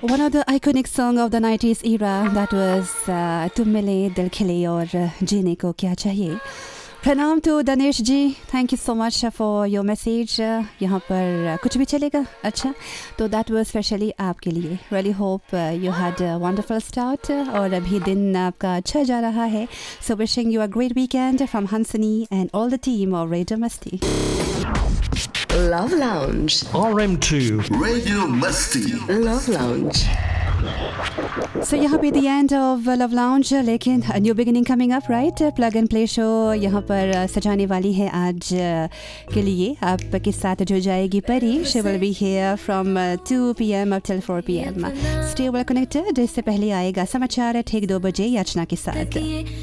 One of the iconic song of the 90s era, that was तुम मिले दिल खिले और जीने को क्या चाहिए. प्रणाम to Danesh ji, thank you so much for your message. यहाँ पर कुछ भी चलेगा. अच्छा, तो दैट वाज स्पेशली आपके लिए. Really hope you had a wonderful start और अभी दिन आपका अच्छा जा रहा है. So wishing you a great weekend from हंसनी and all the team of radio मस्ती. Love Lounge. RM2 Radio Musty. Love Lounge. So यहाँ पे the end of Love Lounge, लेकिन a new beginning coming up, right? Plug and play show यहाँ पर सजाने वाली है आज के लिए. आपके साथ जुड़ जाएगी परी. She will be here from 2 p.m. up till 4 p.m. Stay well connected. इससे पहले आएगा समाचार ठीक 2 बजे याचना के साथ.